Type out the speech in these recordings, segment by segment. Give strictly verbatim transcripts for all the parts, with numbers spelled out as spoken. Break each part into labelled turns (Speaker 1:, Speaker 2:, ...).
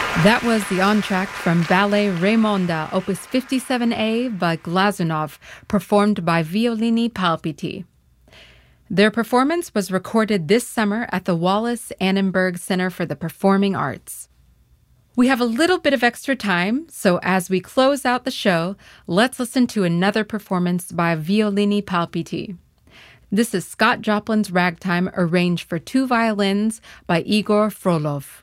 Speaker 1: That was the entr'acte from Ballet Raimonda, Opus fifty-seven A by Glazunov, performed by Violini Palpiti. Their performance was recorded this summer at the Wallace Annenberg Center for the Performing Arts. We have a little bit of extra time, so as we close out the show, let's listen to another performance by Violini Palpiti. This is Scott Joplin's Ragtime, arranged for two violins by Igor Frolov.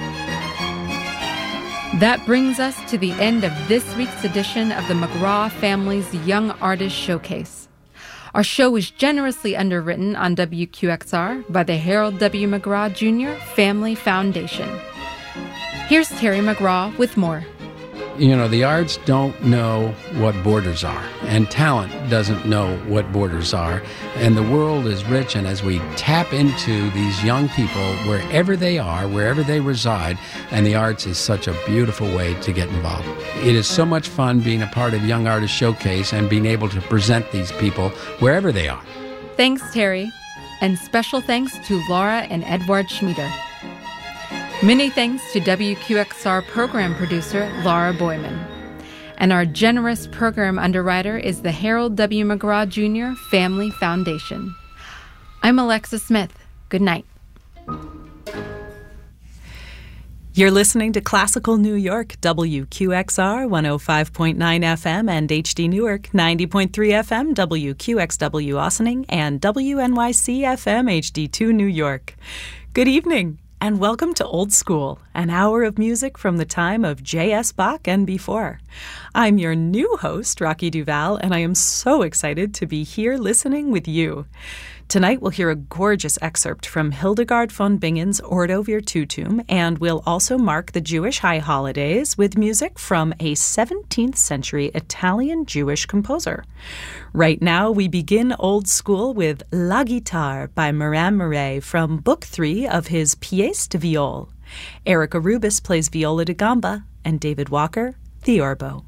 Speaker 1: That brings us to the end of this week's edition of the McGraw Family's Young Artist Showcase. Our show is generously underwritten on W Q X R by the Harold W. McGraw Junior Family Foundation. Here's Terry McGraw with more.
Speaker 2: You know, the arts don't know what borders are, and talent doesn't know what borders are, and the world is rich, and as we tap into these young people wherever they are, wherever they reside, and the arts is such a beautiful way to get involved. It is so much fun being a part of Young Artist Showcase and being able to present these people wherever they are.
Speaker 1: Thanks, Terry, and special thanks to Laura and Edward Schmieder. Many thanks to W Q X R program producer Laura Boyman. And our generous program underwriter is the Harold W. McGraw Junior Family Foundation. I'm Alexa Smith. Good night.
Speaker 3: You're listening to Classical New York, W Q X R one oh five point nine F M and H D Newark ninety point three F M, W Q X W Ossining, and W N Y C F M H D two New York. Good evening. And welcome to Old School, an hour of music from the time of J S. Bach and before. I'm your new host, Rocky Duval, and I am so excited to be here listening with you. Tonight we'll hear a gorgeous excerpt from Hildegard von Bingen's Ordo Virtutum, and we'll also mark the Jewish high holidays with music from a seventeenth century Italian Jewish composer. Right now we begin Old School with La Guitare by Morin Mouret from Book three of his Pièce de Viol. Erica Rubis plays viola da gamba, and David Walker, the oboe.